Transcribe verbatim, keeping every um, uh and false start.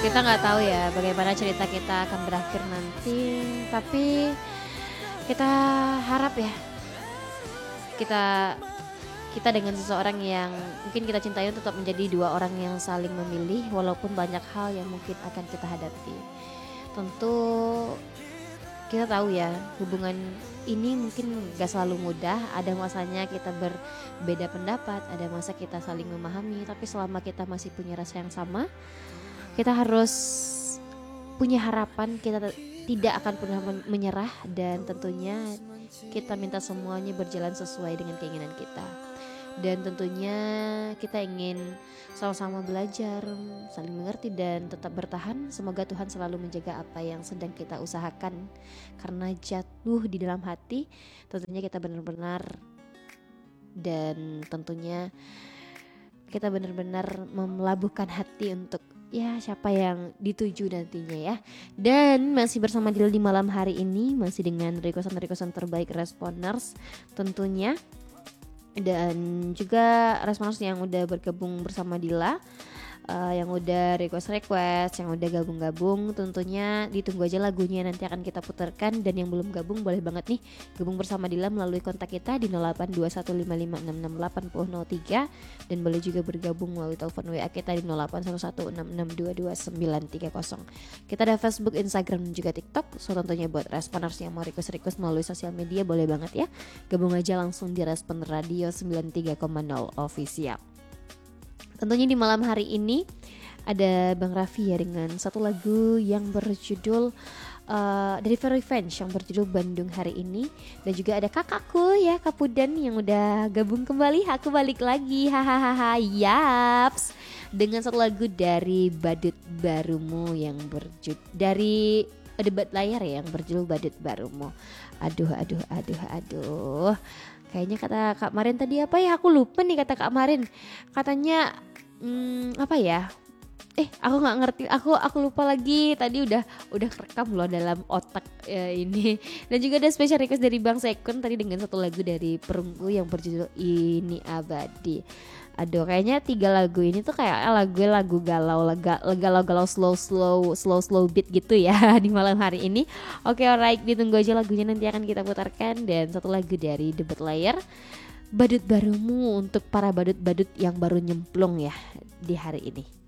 Kita nggak tahu ya bagaimana cerita kita akan berakhir nanti, tapi kita harap ya kita kita dengan seseorang yang mungkin kita cintai tetap menjadi dua orang yang saling memilih walaupun banyak hal yang mungkin akan kita hadapi. Tentu kita tahu ya hubungan ini mungkin gak selalu mudah, ada masanya kita berbeda pendapat, ada masa kita saling memahami, tapi selama kita masih punya rasa yang sama, kita harus punya harapan, kita tidak akan pernah menyerah, dan tentunya kita minta semuanya berjalan sesuai dengan keinginan kita. Dan tentunya kita ingin sama-sama belajar, saling mengerti dan tetap bertahan. Semoga Tuhan selalu menjaga apa yang sedang kita usahakan. Karena jatuh di dalam hati, tentunya kita benar-benar dan tentunya kita benar-benar melabuhkan hati untuk ya siapa yang dituju nantinya ya. Dan masih bersama Dila di malam hari ini, masih dengan requestan-requestan terbaik Responers tentunya, dan juga Responers yang udah bergabung bersama Dila, uh, yang udah request-request, yang udah gabung-gabung, tentunya ditunggu aja lagunya nanti akan kita putarkan. Dan yang belum gabung boleh banget nih gabung bersama Dila melalui kontak kita di nol delapan dua satu lima lima enam enam delapan nol nol tiga, dan boleh juga bergabung melalui telepon W A kita di nol delapan satu satu enam enam dua dua sembilan tiga nol. Kita ada Facebook, Instagram, dan juga TikTok. So tentunya buat Responers yang mau request-request melalui sosial media boleh banget ya gabung aja langsung di Respon Radio sembilan tiga koma nol Official. Tentunya di malam hari ini ada Bang Raffi ya dengan satu lagu yang berjudul uh, dari Revenge yang berjudul Bandung Hari Ini. Dan juga ada kakakku ya, Kapudan, yang udah gabung kembali. Aku balik lagi, hahaha, yaps, dengan satu lagu dari Badut Barumu yang berjudul dari Debat Layar ya, yang berjudul Badut Barumu. Aduh, aduh, aduh, aduh. Kayaknya kata Kak Marin tadi apa ya? Aku lupa nih kata Kak Marin. Katanya hmm, apa ya? Eh, aku nggak ngerti. Aku aku lupa lagi. Tadi udah udah kerekam loh dalam otak ya, ini. Dan juga ada special request dari Bang Sekun tadi dengan satu lagu dari Perunggu yang berjudul Ini Abadi. Aduh, kayaknya tiga lagu ini tuh kayak lagu-lagu galau, lega, galau-galau slow slow slow slow beat gitu ya di malam hari ini. Oke, alright, ditunggu aja lagunya nanti akan kita putarkan. Dan satu lagu dari Debat Layar, Badut Barumu, untuk para badut-badut yang baru nyemplung ya di hari ini.